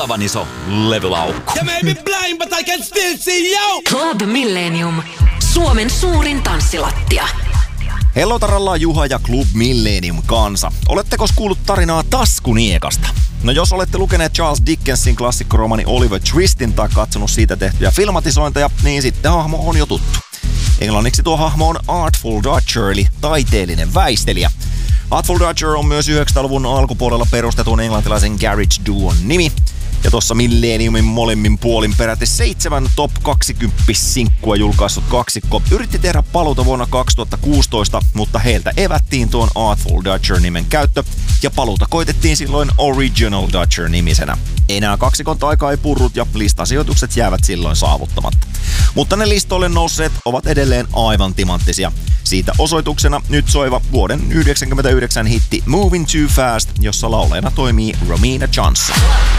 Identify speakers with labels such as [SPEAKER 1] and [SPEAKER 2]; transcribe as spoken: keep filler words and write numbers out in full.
[SPEAKER 1] Valtavan iso levylaukku.
[SPEAKER 2] You may be blind, but I can still see you!
[SPEAKER 3] Club Millennium. Suomen suurin tanssilattia.
[SPEAKER 4] Hello taralla Juha ja Club Millennium kansa. Oletteko kuullut tarinaa taskuniekasta? No jos olette lukeneet Charles Dickensin klassikkoromani Oliver Twistin tai katsonut siitä tehtyjä filmatisointeja, niin sitten hahmo on jo tuttu. Englanniksi tuo hahmo on Artful Dodger, eli taiteellinen väistelijä. Artful Dodger on myös yhdeksänkymmentäluvun alkupuolella perustetun englantilaisen garage duon nimi. Ja tuossa Millenniumin molemmin puolin peräti seitsemän top kaksikymmentä sinkkua julkaissut kaksikko yritti tehdä paluuta vuonna kaksituhattakuusitoista, mutta heiltä evättiin tuon Artful Dodger-nimen käyttö ja paluuta koitettiin silloin Original Dodger-nimisenä. Enää kaksikon taika ei purrut ja listasijoitukset jäävät silloin saavuttamatta. Mutta ne listoille nousseet ovat edelleen aivan timanttisia. Siitä osoituksena nyt soiva vuoden yhdeksänkymmentäyhdeksän hitti Moving Too Fast, jossa laulajana toimii Romina Johnson.